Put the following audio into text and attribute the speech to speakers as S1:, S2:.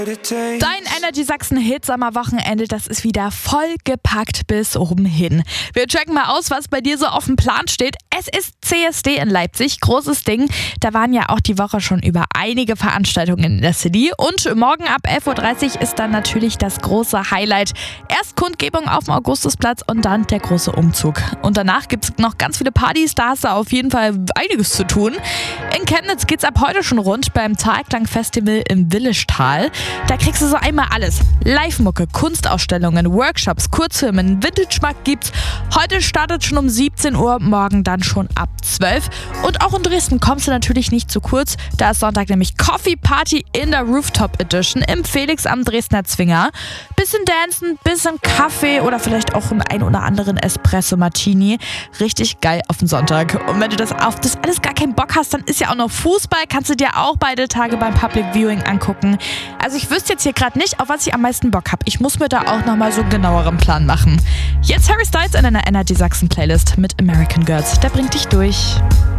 S1: Dein Energy Sachsen Hitsommer-Wochenende, das ist wieder vollgepackt bis oben hin. Wir checken mal aus, was bei dir so auf dem Plan steht. Es ist CSD in Leipzig, großes Ding. Da waren ja auch die Woche schon über einige Veranstaltungen in der City. Und morgen ab 11.30 Uhr ist dann natürlich das große Highlight. Erst Kundgebung auf dem Augustusplatz und dann der große Umzug. Und danach gibt es noch ganz viele Partys, da hast du auf jeden Fall einiges zu tun. In Chemnitz geht's ab heute schon rund beim Talklang-Festival im Willischtal. Da kriegst du so einmal alles. Live-Mucke, Kunstausstellungen, Workshops, Kurzfilmen, Vintage-Markt gibt's. Heute startet schon um 17 Uhr, morgen dann schon ab 12. Und auch in Dresden kommst du natürlich nicht zu kurz. Da ist Sonntag nämlich Coffee Party in der Rooftop Edition im Felix am Dresdner Zwinger. Bisschen Dancen, bisschen Kaffee oder vielleicht auch einen oder anderen Espresso Martini. Richtig geil auf den Sonntag. Und wenn du auf das alles gar keinen Bock hast, dann ist ja auch noch Fußball. Kannst du dir auch beide Tage beim Public Viewing angucken. Also ich wüsste jetzt hier gerade nicht, auf was ich am meisten Bock habe. Ich muss mir da auch nochmal so einen genaueren Plan machen. Jetzt Harry Styles in einer Energy Sachsen Playlist mit American Girls. Der bringt dich durch.